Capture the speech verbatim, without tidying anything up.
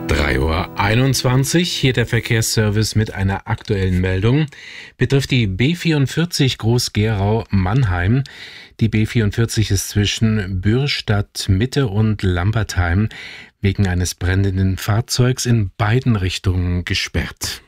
drei Uhr einundzwanzig, hier der Verkehrsservice mit einer aktuellen Meldung. Betrifft die B vierundvierzig Groß-Gerau-Mannheim. Die B vierundvierzig ist zwischen Bürstadt-Mitte und Lampertheim wegen eines brennenden Fahrzeugs in beiden Richtungen gesperrt.